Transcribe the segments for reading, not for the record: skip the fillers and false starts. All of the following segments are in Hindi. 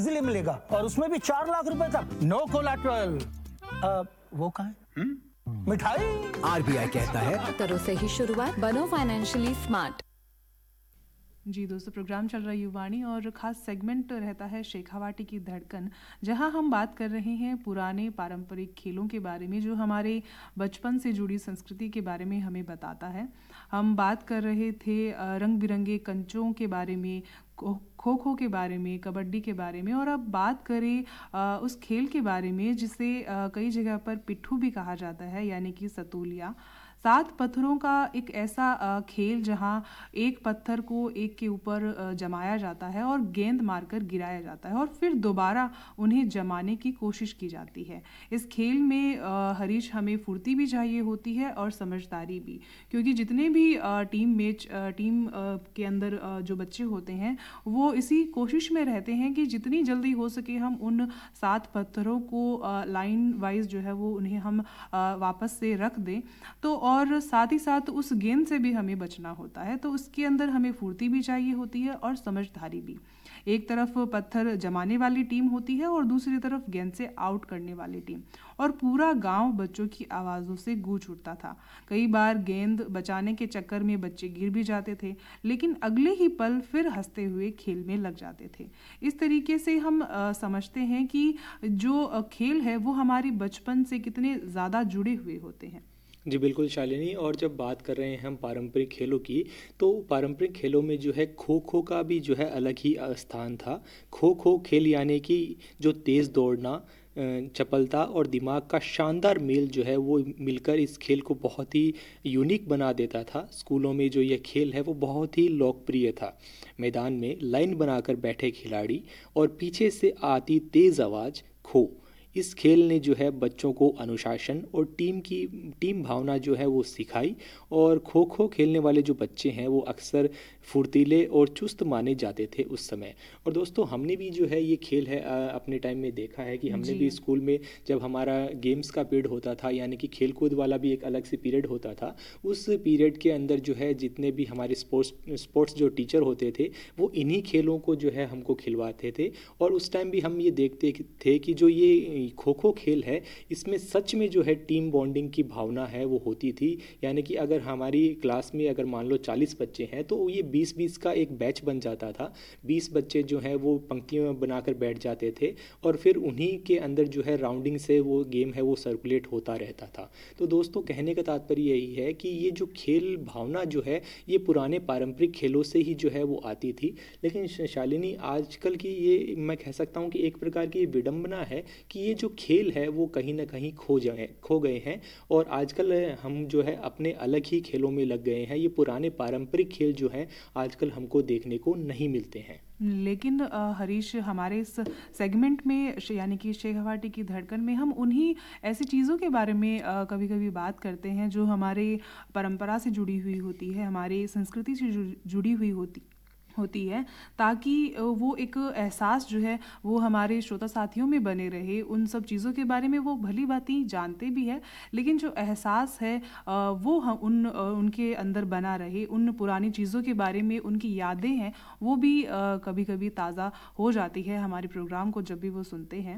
इजीली मिलेगा और उसमें भी 4 लाख रुपए तक, नो कोलैटरल। वो कहाँ है? मिठाई। आरबीआई कहता है करो सही शुरुआत, बनो फाइनेंशियली स्मार्ट। जी दोस्तों, प्रोग्राम चल रहा है युवाणी और ख़ास सेगमेंट रहता है शेखावाटी की धड़कन, जहां हम बात कर रहे हैं पुराने पारंपरिक खेलों के बारे में जो हमारे बचपन से जुड़ी संस्कृति के बारे में हमें बताता है। हम बात कर रहे थे रंग बिरंगे कंचों के बारे में, खो खो के बारे में, कबड्डी के बारे में, और अब बात करें उस खेल के बारे में जिसे कई जगह पर पिट्ठू भी कहा जाता है, यानी कि सतोलिया। 7 पत्थरों का एक ऐसा खेल जहां एक पत्थर को एक के ऊपर जमाया जाता है और गेंद मारकर गिराया जाता है और फिर दोबारा उन्हें जमाने की कोशिश की जाती है। इस खेल में हरीश हमें फुर्ती भी चाहिए होती है और समझदारी भी, क्योंकि जितने भी टीम के अंदर जो बच्चे होते हैं वो इसी कोशिश में रहते हैं कि जितनी जल्दी हो सके हम उन 7 पत्थरों को लाइन वाइज जो है वो उन्हें हम वापस से रख दें। तो और साथ ही साथ उस गेंद से भी हमें बचना होता है, तो उसके अंदर हमें फुर्ती भी चाहिए होती है और समझदारी भी। एक तरफ पत्थर जमाने वाली टीम होती है और दूसरी तरफ गेंद से आउट करने वाली टीम, और पूरा गांव बच्चों की आवाज़ों से गूंज उठता था। कई बार गेंद बचाने के चक्कर में बच्चे गिर भी जाते थे, लेकिन अगले ही पल फिर हंसते हुए खेल में लग जाते थे। इस तरीके से हम समझते हैं कि जो खेल है वो हमारी बचपन से कितने ज़्यादा जुड़े हुए होते हैं। जी बिल्कुल शालिनी, और जब बात कर रहे हैं हम पारंपरिक खेलों की, तो पारंपरिक खेलों में जो है खो खो का भी जो है अलग ही स्थान था। खो खो खेल यानी कि जो तेज़ दौड़ना, चपलता और दिमाग का शानदार मेल जो है वो मिलकर इस खेल को बहुत ही यूनिक बना देता था। स्कूलों में जो यह खेल है वो बहुत ही लोकप्रिय था। मैदान में लाइन बनाकर बैठे खिलाड़ी और पीछे से आती तेज़ आवाज़ खो। इस खेल ने जो है बच्चों को अनुशासन और टीम भावना जो है वो सिखाई, और खो खो खेलने वाले जो बच्चे हैं वो अक्सर फुर्तीले और चुस्त माने जाते थे उस समय। और दोस्तों, हमने भी जो है ये खेल है अपने टाइम में देखा है कि हमने भी स्कूल में जब हमारा गेम्स का पीरियड होता था, यानी कि खेल कूद वाला भी एक अलग से पीरियड होता था, उस पीरियड के अंदर जो है जितने भी हमारे स्पोर्ट्स जो टीचर होते थे वो इन्हीं खेलों को जो है हमको खिलवाते थे। और उस टाइम भी हम ये देखते थे कि जो ये खो खो खेल है इसमें सच में जो है टीम बॉन्डिंग की भावना है वो होती थी। यानी कि अगर हमारी क्लास में अगर मान लो 40 बच्चे हैं तो ये 20-20 का एक बैच बन जाता था। 20 बच्चे जो हैं वो पंक्तियों में बनाकर बैठ जाते थे और फिर उन्हीं के अंदर जो है राउंडिंग से वो गेम है वो सर्कुलेट होता रहता था। तो दोस्तों, कहने का तात्पर्य यही है कि ये जो खेल भावना जो है ये पुराने पारंपरिक खेलों से ही जो है वो आती थी। लेकिन शालिनी, आजकल की ये मैं कह सकता हूँ कि एक प्रकार की विडंबना है कि ये जो खेल है वो कहीं ना कहीं खो गए हैं और आजकल हम जो है अपने अलग ही खेलों में लग गए हैं। ये पुराने पारंपरिक खेल जो हैं आजकल हमको देखने को नहीं मिलते हैं। लेकिन हरीश, हमारे इस सेगमेंट में यानी कि शेखावाटी की धड़कन में हम उन्हीं ऐसी चीज़ों के बारे में कभी कभी बात करते हैं जो हमारे परंपरा से जुड़ी हुई होती है, हमारे संस्कृति से जुड़ी हुई होती है, ताकि वो एक एहसास जो है वो हमारे श्रोता साथियों में बने रहे। उन सब चीज़ों के बारे में वो भली भांति जानते भी है, लेकिन जो एहसास है वो उनके अंदर बना रहे। उन पुरानी चीज़ों के बारे में उनकी यादें हैं वो भी कभी कभी ताज़ा हो जाती है हमारे प्रोग्राम को जब भी वो सुनते हैं।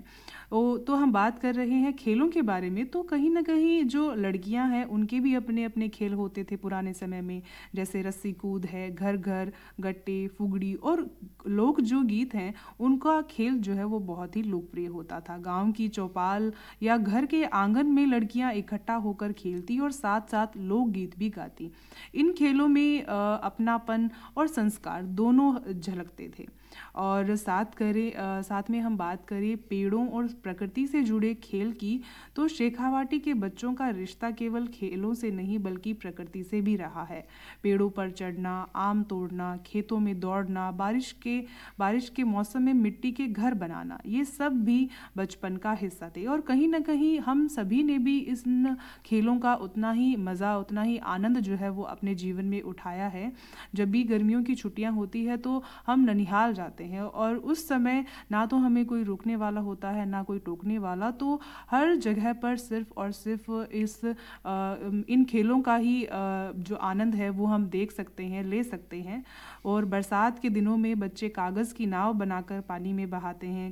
तो हम बात कर रहे हैं खेलों के बारे में, तो कहीं ना कहीं जो लड़कियां हैं उनके भी अपने अपने खेल होते थे पुराने समय में, जैसे रस्सी कूद है, घर घर, गट्टे, फुगड़ी और लोक जो गीत हैं उनका खेल जो है वो बहुत ही लोकप्रिय होता था। गांव की चौपाल या घर के आंगन में लड़कियां इकट्ठा होकर खेलती और साथ साथ लोकगीत भी गाती। इन खेलों में अपनापन और संस्कार दोनों झलकते थे। और साथ में हम बात करें पेड़ों और प्रकृति से जुड़े खेल की, तो शेखावाटी के बच्चों का रिश्ता केवल खेलों से नहीं बल्कि प्रकृति से भी रहा है। पेड़ों पर चढ़ना, आम तोड़ना, खेतों में दौड़ना, बारिश के मौसम में मिट्टी के घर बनाना, ये सब भी बचपन का हिस्सा थे। और कहीं ना कहीं हम सभी ने भी इन खेलों का उतना ही मज़ा, उतना ही आनंद जो है वो अपने जीवन में उठाया है। जब भी गर्मियों की छुट्टियां होती है तो हम ननिहाल जाते हैं और उस समय ना तो हमें कोई रोकने वाला होता है ना कोई टोकने वाला, तो हर जगह पर सिर्फ और सिर्फ इन खेलों का ही जो आनंद है वो हम देख सकते हैं, ले सकते हैं। और बरसात के दिनों में बच्चे कागज़ की नाव बनाकर पानी में बहाते हैं,